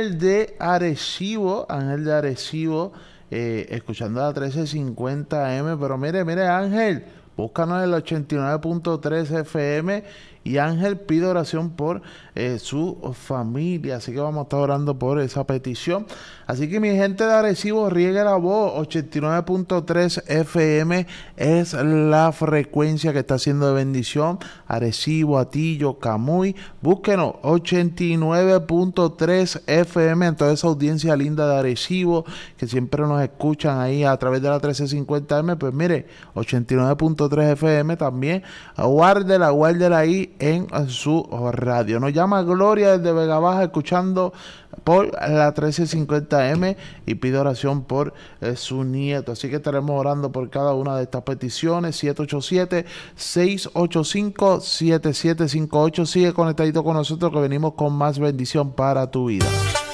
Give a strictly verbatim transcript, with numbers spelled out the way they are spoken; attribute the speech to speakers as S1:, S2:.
S1: Ángel de Arecibo, Ángel de Arecibo, eh, escuchando la trece cincuenta M, pero mire, mire Ángel, búscanos el ochenta y nueve punto tres F M y Ángel pide oración por eh, su familia, así que vamos a estar orando por esa petición. Así que mi gente de Arecibo, riegue la voz, ochenta y nueve punto tres F M es la frecuencia que está haciendo de bendición. Arecibo, Atillo, Camuy, búsquenos, ochenta y nueve punto tres F M, en toda esa audiencia linda de Arecibo, que siempre nos escuchan ahí a través de la trece cincuenta M, pues mire, ochenta y nueve punto tres F M también, guárdela, guárdela ahí en su radio. Nos llama Gloria desde Vega Baja, escuchando por la trece cincuenta M y pide oración por eh, su nieto. Así que estaremos orando por cada una de estas peticiones. siete ocho siete, seis ocho cinco, siete siete cinco ocho. Sigue conectadito con nosotros que venimos con más bendición para tu vida.